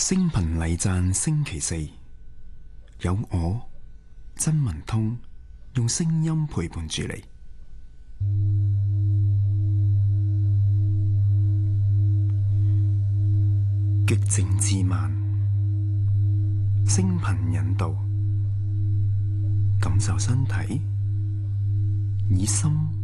聲頻禮讚星期四，有我曾文通用聲音陪伴住你。極靜至慢，聲頻引導，感受身體，以心